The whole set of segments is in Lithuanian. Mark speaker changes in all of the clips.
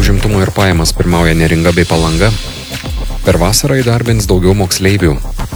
Speaker 1: užimtumą ir pajamas pirmauja Neringa bei Palanga. Per vasarą įdarbins daugiau moksleivių.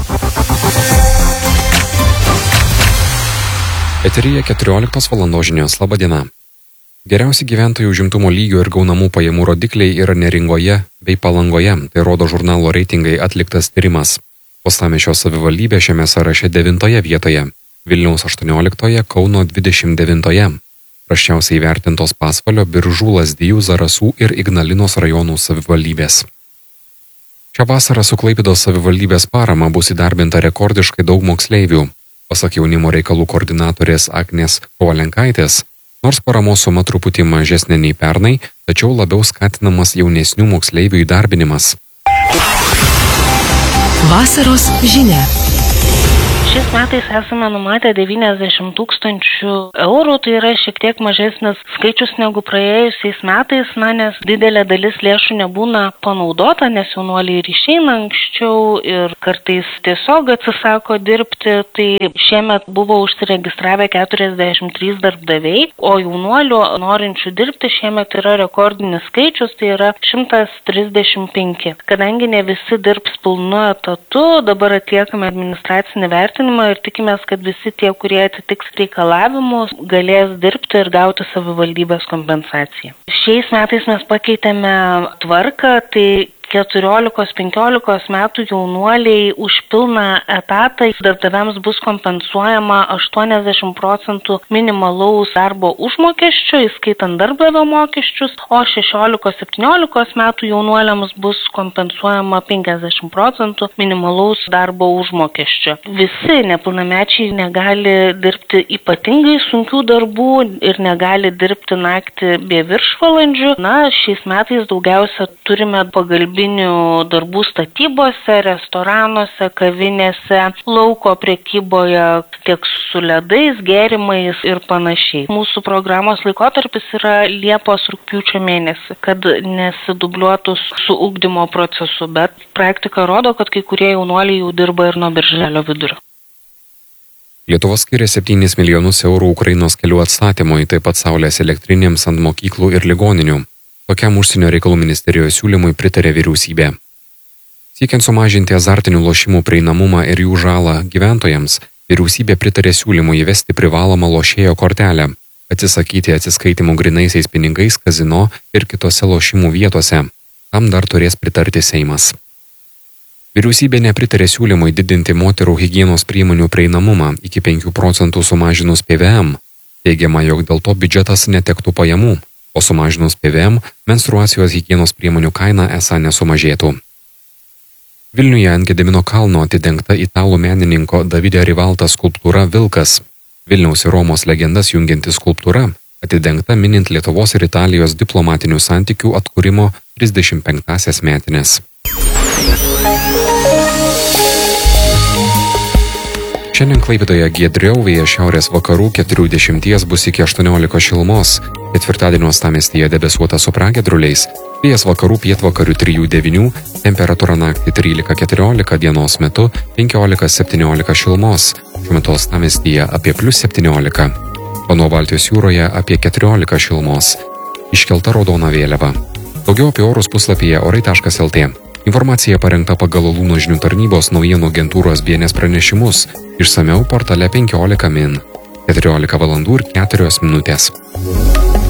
Speaker 1: Eteryje 14 valandos žinios. Labą dieną. Geriausi gyventojų užimtumo lygio ir gaunamų pajamų rodikliai yra Neringoje bei Palangoje, tai rodo žurnalo Reitingai atliktas tyrimas. Uostamiesčio savivaldybė šiame sąraše 9 vietoje, Vilniaus 18, Kauno 29. Prasčiausiai įvertintos Pasvalio, Biržų, Lazdijų, Zarasų ir Ignalinos rajonų savivaldybės. Šią vasarą su Klaipėdos savivaldybės parama bus įdarbinta rekordiškai daug moksleivių. Pasak jaunimo reikalų koordinatorės Agnės Kovalenkaitės, nors paramos suma truputį mažesnė nei pernai, tačiau labiau skatinamas jaunesnių moksleivių įdarbinimas.
Speaker 2: Vasaros žinia.
Speaker 3: Šiais metais esame numatę 90 000 eurų, tai yra šiek tiek mažesnis skaičius negu praėjusiais metais, nes didelė dalis lėšų nebūna panaudota, nes jaunuoliai ir išeina anksčiau ir kartais tiesiog atsisako dirbti, tai šiemet buvo užsiregistravę 43 darbdaviai, o jaunuolių norinčių dirbti šiemet yra rekordinis skaičius, tai yra 135. Kadangi ne visi dirbs pilnu etatu, dabar atliekame administracinį vertinimą ir tikimės, kad visi tie, kurie atitiks reikalavimus, galės dirbti ir gauti savivaldybės kompensaciją. Šiais metais mes pakeitėme tvarką, tai 14-15 metų jaunuoliai už pilną etatą darbdaviams bus kompensuojama 80% minimalaus darbo užmokesčio, įskaitant darbdavio mokesčius, o 16-17 metų jaunuoliams bus kompensuojama 50% minimalaus darbo užmokesčio. Visi nepilnamečiai negali dirbti ypatingai sunkių darbų ir negali dirbti naktį be viršvalandžių. Šiais metais daugiausia turime pagalbinių darbų statybose, restoranuose, kavinėse, lauko prekyboje, tiek su ledais, gėrimais ir panašiai. Mūsų programos laikotarpis yra Liepos-rugpjūčio mėnesį, kad nesidubliuotų su ugdymo procesu, bet praktika rodo, kad kai kurie jaunuoliai jau dirba ir nuo birželio vidurio.
Speaker 1: Lietuva skiria 7 milijonus eurų Ukrainos kelių atstatymui, taip pat saulės elektrinėms ant mokyklų ir ligoninių. Tokiam užsienio reikalų ministerijos siūlymui pritarė vyriausybė. Siekiant sumažinti azartinių lošimų prieinamumą ir jų žalą gyventojams, vyriausybė pritarė siūlymui įvesti privalomą lošėjo kortelę, atsisakyti atsiskaitimų grynaisiais pinigais kazino ir kitose lošimų vietose. Tam dar turės pritarti Seimas. Vyriausybė nepritarė siūlymui didinti moterų higienos priemonių prieinamumą iki 5% sumažinus PVM. Teigiama, jog dėl to biudžetas netektų pajamų, o sumažinus PVM, menstruacijos higienos priemonių kaina esą nesumažėtų. Vilniuje ant Gedimino kalno atidengta italų menininko Davide Rivalta skulptūra Vilkas. Vilniaus ir Romos legendas jungianti skulptūra atidengta minint Lietuvos ir Italijos diplomatinių santykių atkūrimo 35-asias metines. Šiandien Klaipėdoje giedriau, vėjas šiaurės vakarų 4-10 bus iki 18 šilumos. Ketvirtadienio uostamiestyje debesuota su pragiedruliais, vėjas vakarų pietvakarių 3-9, temperatūra naktį 13-14, dienos metu 15-17 šilumos. Šiuo metu uostamiestyje apie +17. Vanuo Baltijos jūroje apie 14 šilumos. Iškelta raudona vėliava. Daugiau apie orus puslapyje orai.lt. Informacija parengta pagal Lūno žinių tarnybos naujienų agentūros BNS pranešimus. Išsamiau portale 15 min. 14 valandų ir 4 minutės.